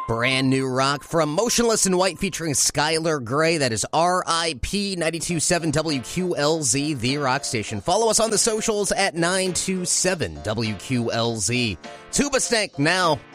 Brand new rock from Motionless in White featuring Skylar Grey. That is RIP 92.7 WQLZ, the rock station. Follow us on the socials at 927 WQLZ. Tuba Stank now.